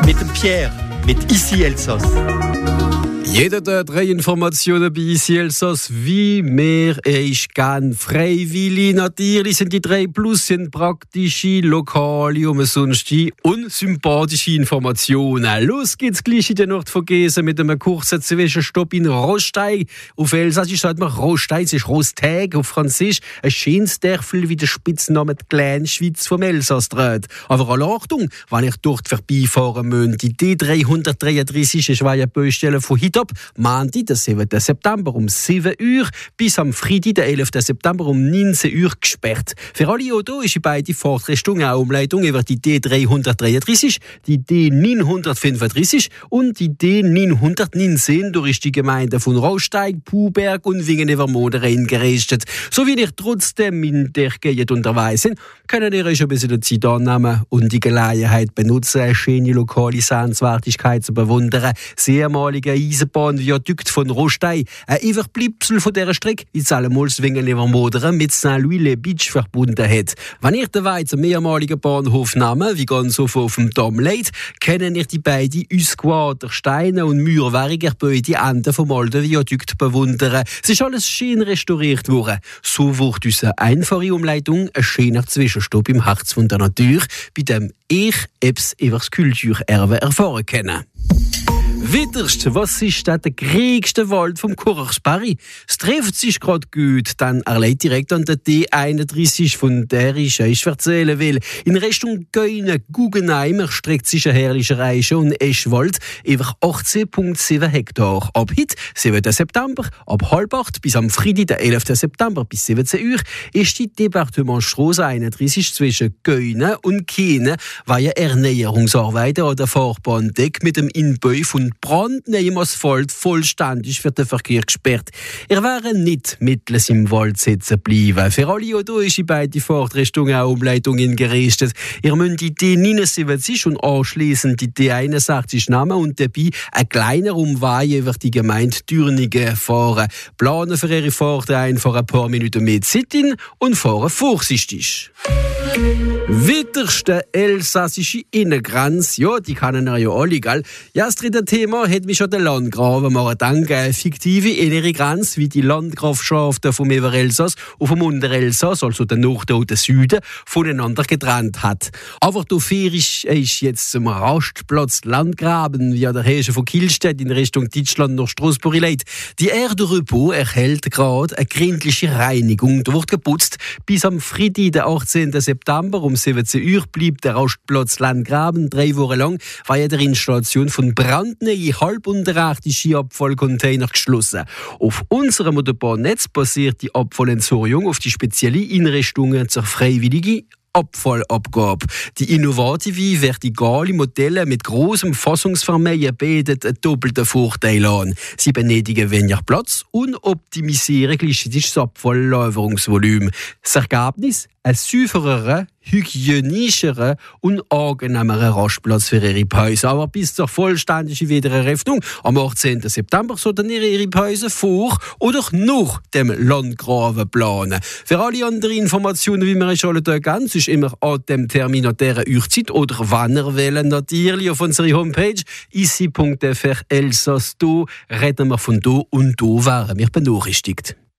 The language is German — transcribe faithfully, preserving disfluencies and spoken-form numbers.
mit dem Pierre, mit Ici Elsass. Jeder der drei Informationen bei Ici Elsass, wie mehr ich kann. Freiwillig natürlich sind die drei Plus, sind praktische, lokale und sonstige und sympathische Informationen. Los geht's gleich in der Nordvogesen mit einem kurzen Zwischenstopp in Rosteig. Auf Elsassisch sagt man Rosteig, es ist Rosteg auf Französisch. Ein schönes Dörfel, wie der Spitzname die kleine Schweiz vom Elsass dreht. Aber alle Achtung, wenn ich dort vorbeifahren möchte, die D dreihundertdreiunddreißig ist eine Baustelle von heute ab, Montag, der siebten September um sieben Uhr bis am Freitag, der elften September um neunzehn Uhr gesperrt. Für alle Autos ist in beide Fahrtrichtungen eine Umleitung über die D dreihundertdreiunddreißig, die D neunhundertfünfunddreißig und die D neunhundertneunzehn durch die Gemeinden von Rosteig, Puberg und Wingen-Evermoderen gerichtet. So wie ihr trotzdem in der Gegend unterwegs sind, können ihr euch ein bisschen Zeit annehmen und die Gelegenheit benutzen, eine schöne lokale Sehenswertigkeit zu bewundern. Das ehemalige Eisenbahnviadukt von Rosteig, ein Überbleibsel von dieser Strecke, in allemal Wingen-Evermoderen mit Saint-Louis-les-Beach verbunden hat. Wenn ihr dabei zum ehemaligen Bahnhof nehmt, wie ganz oft auf dem Dom leid, kennen ihr die beiden Usquader Steine und Mauerwerke beide Enden vom alten Viadukt bewundern. Es ist alles schön restauriert worden. So wird unsere einfache Umleitung ein schöner Zwischenstopp im Herz von der Natur, bei dem ich etwas über das Kulturerbe erfahren kann. Witterst, was ist der größte Wald vom Korachsberg? Es trifft sich gerade gut, dann er leitet direkt an der D einunddreißig, von der ich euch erzählen will. In Richtung Göine, Guggenheim erstreckt sich ein herrlicher Eiche- und Eschwald über achtzehn Komma sieben Hektar. Ab heute, siebten September, ab halb acht bis am Freitag, der elften September bis siebzehn Uhr, ist die Departementstrasse einunddreißig zwischen Göine und Kiene, weil Erneuerungsarbeiten an der Fahrbahndeck mit dem Inbau von brandneuem Asphalt vollständig für den Verkehr gesperrt. Er wäre nicht mittels im Wald sitzen bleiben. Für alle Autos ist in beide Fahrtrichtungen auch Umleitungen gerichtet. Ihr müsst die D neunundsiebzig und anschliessend die D einundsechzig nehmen und dabei ein kleiner Umweg über die Gemeinde Thüringen fahren. Planen für Ihre Fahrt einfach ein paar Minuten mehr Zeit in und fahren vorsichtig. Witterste elsassische Innengrenze, ja, die kennen wir ja alle, gell? Ja, das dritte Thema hat mich schon der Landgraben mal dank eine fiktive innere Grenze, wie die Landgrafschaften vom Elsass und vom Unterelsass, also der Norden und der Süden, voneinander getrennt hat. Aber dafür ist, ist jetzt zum Rastplatz Landgraben, wie der Häschen von Kielstedt in Richtung Deutschland nach Straßburg leitet. Die Erdrepot erhält gerade eine gründliche Reinigung. Da wird geputzt. Bis am Freitag, der achtzehnten September um siebzehn Uhr bleibt der Rastplatz Landgraben drei Wochen lang, weil der Installation von brandneuen halbunterarktischen Abfallcontainer geschlossen. Auf unserem Autobahnnetz basiert die Abfallentsorgung auf die speziellen Einrichtungen zur freiwilligen Abfallabgabe. Die innovative, vertikale Modelle mit großem Fassungsvermögen bieten einen doppelten Vorteil an. Sie benötigen weniger Platz und optimisieren gleichzeitig das Abfalllagerungsvolumen. Das Ergebnis? Ein saubererer, hygienischerer und angenehmerer Rastplatz für Ihre Pause. Aber bis zur vollständigen Wiedereröffnung am achtzehnten September sollten ihr Ihre Pause vor oder nach dem Landgraben planen. Für alle anderen Informationen, wie wir es alle kennen, ist immer an dem Termin an dieser Uhrzeit oder wann ihr wählen, natürlich auf unserer Homepage ici punkt f r Elsass. Da reden wir von da und da wären wir benachrichtigt.